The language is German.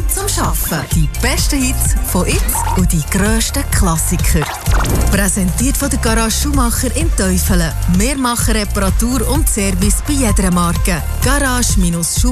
zum Arbeiten. Die besten Hits von jetzt und die grössten Klassiker. Präsentiert von der Garage Schumacher in Teufelen. Wir machen Reparatur und Service bei jeder Marke. Garage-Schumacher